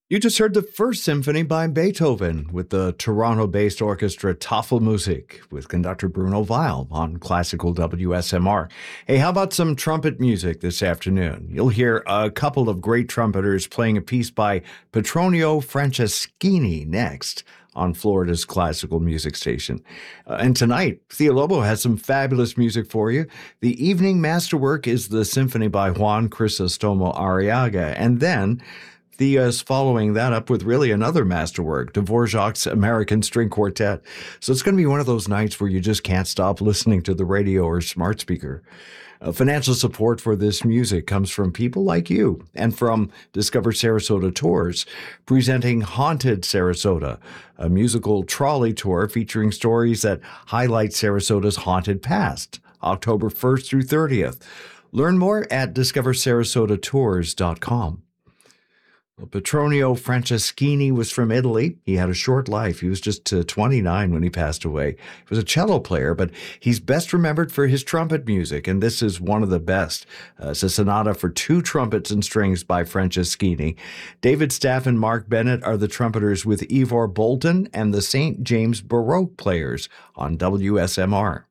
You just heard the First Symphony by Beethoven with the Toronto-based orchestra Tafelmusik with conductor Bruno Weil on classical WSMR. Hey, how about some trumpet music this afternoon? You'll hear a couple of great trumpeters playing a piece by Petronio Franceschini next on Florida's classical music station. And tonight, Thea Lobo has some fabulous music for you. The evening masterwork is the symphony by Juan Crisostomo Arriaga, and then Thea's following that up with really another masterwork, Dvorak's American String Quartet. So it's going to be one of those nights where you just can't stop listening to the radio or smart speaker. Financial support for this music comes from people like you and from Discover Sarasota Tours, presenting Haunted Sarasota, a musical trolley tour featuring stories that highlight Sarasota's haunted past, October 1st through 30th. Learn more at discoversarasotatours.com. Petronio Franceschini was from Italy. He had a short life. He was just 29 when he passed away. He was a cello player, but he's best remembered for his trumpet music, and this is one of the best. It's a sonata for two trumpets and strings by Franceschini. David Staff and Mark Bennett are the trumpeters with Ivor Bolton and the St. James Baroque players on WSMR.